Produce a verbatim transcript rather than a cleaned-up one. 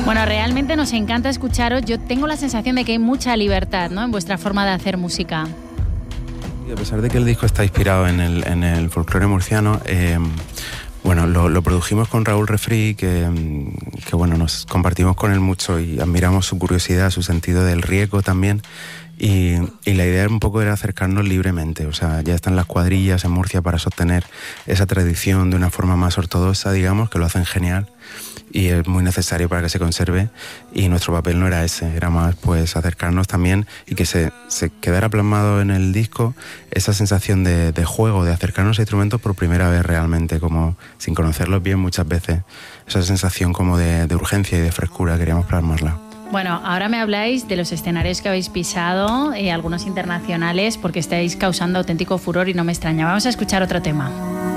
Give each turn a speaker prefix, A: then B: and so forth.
A: Bueno, realmente nos encanta escucharos. Yo tengo la sensación de que hay mucha libertad, ¿no?, en vuestra forma de hacer música.
B: Y a pesar de que el disco está inspirado en el, en el folclore murciano, eh, bueno, lo, lo produjimos con Raúl Refri, que, que bueno, nos compartimos con él mucho y admiramos su curiosidad, su sentido del riesgo también. Y, y la idea un poco era acercarnos libremente, o sea, ya están las cuadrillas en Murcia para sostener esa tradición de una forma más ortodoxa, digamos, que lo hacen genial y es muy necesario para que se conserve, y nuestro papel no era ese, era más pues acercarnos también y que se, se quedara plasmado en el disco esa sensación de, de juego, de acercarnos a instrumentos por primera vez realmente, como sin conocerlos bien muchas veces, esa sensación como de, de urgencia y de frescura, queríamos plasmarla.
A: Bueno, ahora me habláis de los escenarios que habéis pisado, eh, algunos internacionales, porque estáis causando auténtico furor y no me extraña. Vamos a escuchar otro tema.